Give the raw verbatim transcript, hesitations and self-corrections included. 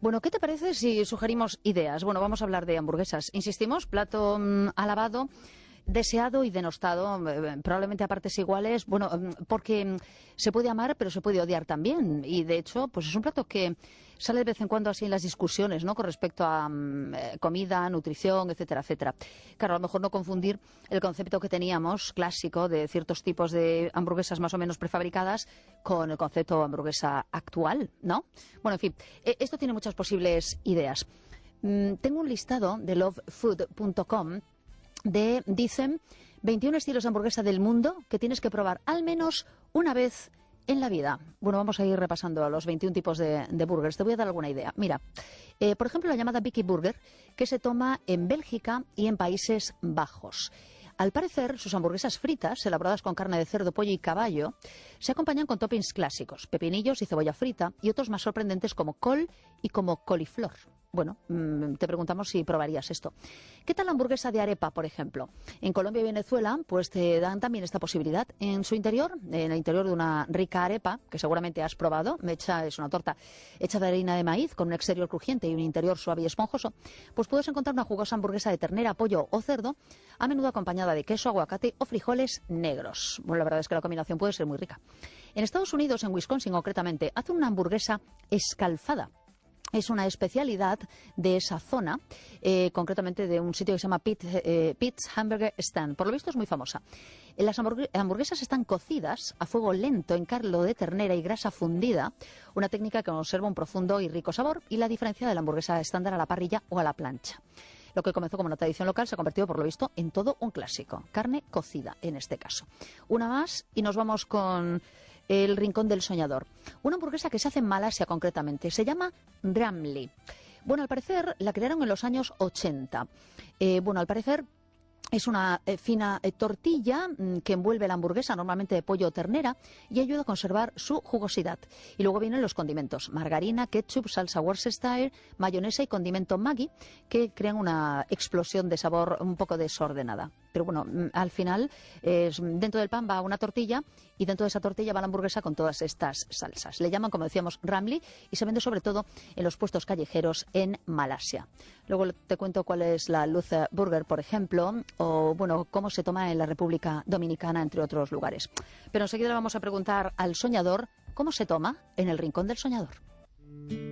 Bueno, ¿qué te parece si sugerimos ideas? Bueno, vamos a hablar de hamburguesas. Insistimos, plato mmm, alabado, deseado y denostado, eh, probablemente a partes iguales, bueno, porque mm, se puede amar, pero se puede odiar también. Y de hecho, pues es un plato que sale de vez en cuando así en las discusiones, ¿no? Con respecto a mm, eh, comida, nutrición, etcétera, etcétera. Claro, a lo mejor no confundir el concepto que teníamos clásico de ciertos tipos de hamburguesas más o menos prefabricadas con el concepto de hamburguesa actual, ¿no? Bueno, en fin, eh, esto tiene muchas posibles ideas. Mm, tengo un listado de love food punto com de, dicen, veintiún estilos de hamburguesa del mundo que tienes que probar al menos una vez en la vida. Bueno, vamos a ir repasando los veintiún tipos de, de burgers. Te voy a dar alguna idea. Mira, eh, por ejemplo, la llamada Vicky Burger, que se toma en Bélgica y en Países Bajos. Al parecer, sus hamburguesas fritas, elaboradas con carne de cerdo, pollo y caballo, se acompañan con toppings clásicos, pepinillos y cebolla frita, y otros más sorprendentes como col y como coliflor. Bueno, te preguntamos si probarías esto. ¿Qué tal la hamburguesa de arepa, por ejemplo? En Colombia y Venezuela, pues te dan también esta posibilidad. En su interior, en el interior de una rica arepa, que seguramente has probado, hecha, es una torta hecha de harina de maíz, con un exterior crujiente y un interior suave y esponjoso, pues puedes encontrar una jugosa hamburguesa de ternera, pollo o cerdo, a menudo acompañada de queso, aguacate o frijoles negros. Bueno, la verdad es que la combinación puede ser muy rica. En Estados Unidos, en Wisconsin concretamente, hacen una hamburguesa escalfada. Es una especialidad de esa zona, eh, concretamente de un sitio que se llama Pete, eh, Pete's Hamburger Stand. Por lo visto es muy famosa. Las hamburguesas están cocidas a fuego lento en caldo de ternera y grasa fundida, una técnica que conserva un profundo y rico sabor y la diferencia de la hamburguesa estándar a la parrilla o a la plancha. Lo que comenzó como una tradición local se ha convertido, por lo visto, en todo un clásico. Carne cocida, en este caso. Una más y nos vamos con el Rincón del Soñador. Una hamburguesa que se hace en Malasia, concretamente. Se llama Ramly. Bueno, al parecer la crearon en los años ochenta. Eh, bueno, al parecer es una eh, fina eh, tortilla mmm, que envuelve la hamburguesa, normalmente de pollo o ternera, y ayuda a conservar su jugosidad. Y luego vienen los condimentos: margarina, ketchup, salsa Worcestershire, mayonesa y condimento Maggi, que crean una explosión de sabor un poco desordenada. Pero bueno, al final, eh, dentro del pan va una tortilla y dentro de esa tortilla va la hamburguesa con todas estas salsas. Le llaman, como decíamos, Ramly, y se vende sobre todo en los puestos callejeros en Malasia. Luego te cuento cuál es la Luther Burger, por ejemplo, o bueno, cómo se toma en la República Dominicana, entre otros lugares. Pero enseguida le vamos a preguntar al soñador cómo se toma en el Rincón del Soñador.